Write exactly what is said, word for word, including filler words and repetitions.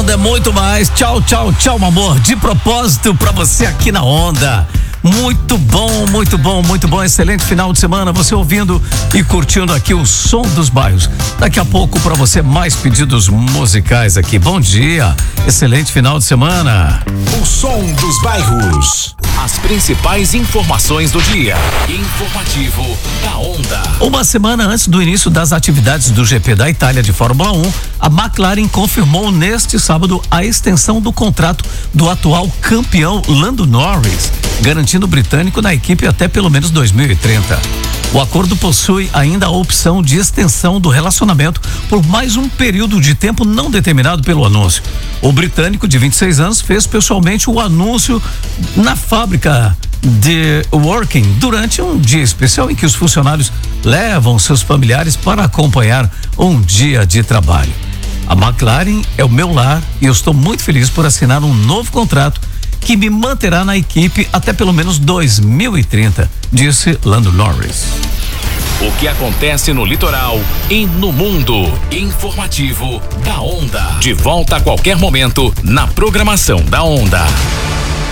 Onda é muito mais. Tchau, tchau, tchau, meu amor. De propósito pra você aqui na Onda. Muito bom, muito bom, muito bom. Excelente final de semana. Você ouvindo e curtindo aqui o som dos bairros. Daqui a pouco pra você mais pedidos musicais aqui. Bom dia. Excelente final de semana. O som dos bairros. As principais informações do dia. Informativo da Onda. Uma semana antes do início das atividades do G P da Itália de Fórmula um, a McLaren confirmou neste sábado a extensão do contrato do atual campeão Lando Norris, garantindo o britânico na equipe até pelo menos dois mil e trinta. O acordo possui ainda a opção de extensão do relacionamento por mais um período de tempo não determinado pelo anúncio. O britânico de vinte e seis anos fez pessoalmente o anúncio na fábrica de Working durante um dia especial em que os funcionários levam seus familiares para acompanhar um dia de trabalho. A McLaren é o meu lar e eu estou muito feliz por assinar um novo contrato que me manterá na equipe até pelo menos dois mil e trinta, disse Lando Norris. O que acontece no litoral e no mundo. Informativo da Onda. De volta a qualquer momento na programação da Onda.